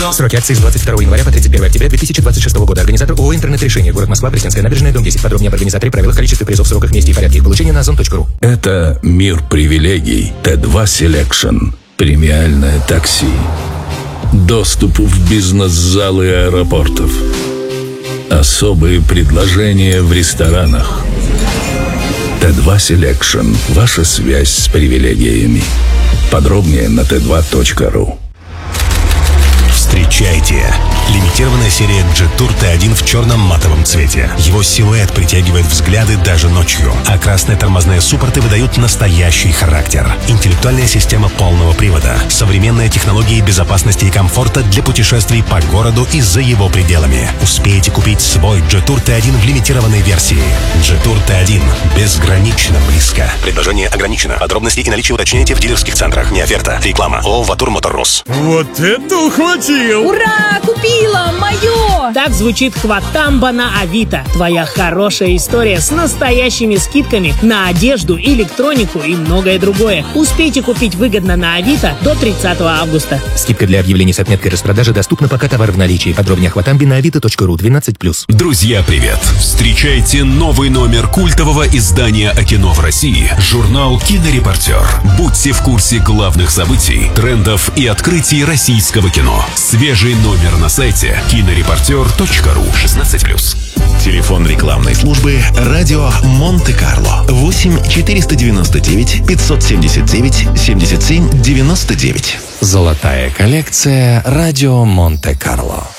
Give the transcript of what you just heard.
Сроки акции с 22 января по 31 октября 2026 года. Организатор ООО «Интернет-решение». Город Москва, Пресненская набережная, дом 10. Подробнее об организаторе, правилах, количестве призов, сроках, месте и порядке их получения на озон.ру. Это мир привилегий. Т2 Selection. Премиальное такси. Доступ в бизнес-залы аэропортов. Особые предложения в ресторанах. Т2 Selection. Ваша связь с привилегиями. Подробнее на t2.ru. Встречайте! Лимитированная серия Jetour T1 в черном матовом цвете. Его силуэт притягивает взгляды даже ночью, а красные тормозные суппорты выдают настоящий характер. Интеллектуальная система полного привода, современные технологии безопасности и комфорта для путешествий по городу и за его пределами. Успеете купить свой Jetour T1 в лимитированной версии. Jetour T1 безгранично близко. Предложение ограничено. Подробности и наличие уточняйте в дилерских центрах. Не оферта. Реклама. ООО «Ватур Мотор Рус». Вот это ухватил! Ура! Купила! Мое! Так звучит Хватамба на Авито. Твоя хорошая история с настоящими скидками на одежду, электронику и многое другое. Успейте купить выгодно на Авито до 30 августа. Скидка для объявлений с отметкой распродажи доступна, пока товар в наличии. Подробнее о Хватамбе на avito.ru 12+. Друзья, привет! Встречайте новый номер культового издания о кино в России. Журнал «Кинорепортер». Будьте в курсе главных событий, трендов и открытий российского кино. Свежий номер на сайте кинорепортер.ру 16+. Телефон рекламной службы «Радио Монте-Карло» 8 499 579 77 99. Золотая коллекция «Радио Монте-Карло».